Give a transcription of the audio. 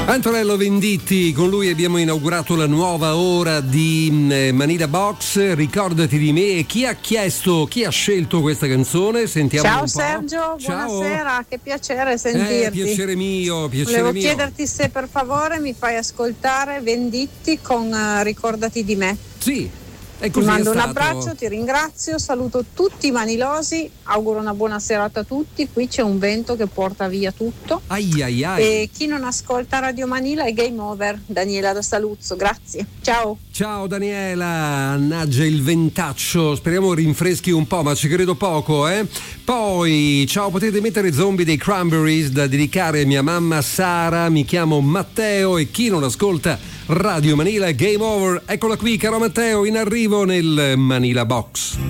Antonello Venditti, con lui abbiamo inaugurato la nuova ora di Manila Box, Ricordati di me. E chi ha scelto questa canzone? Sentiamo Ciao un po'. Sergio, Ciao. Buonasera, che piacere sentirti. Piacere mio. Volevo chiederti se per favore mi fai ascoltare Venditti con Ricordati di me. Sì. Ti mando un abbraccio, ti ringrazio, saluto tutti i manilosi, auguro una buona serata a tutti. Qui c'è un vento che porta via tutto. Ai. E chi non ascolta Radio Manila è game over. Daniela da Saluzzo, grazie. Ciao. Ciao Daniela, annaggia il ventaccio, speriamo rinfreschi un po', ma ci credo poco, Poi, ciao, potete mettere Zombie dei Cranberries da dedicare a mia mamma Sara, mi chiamo Matteo e chi non ascolta Radio Manila è game over. Eccola qui, caro Matteo, in arrivo nel Manila Box.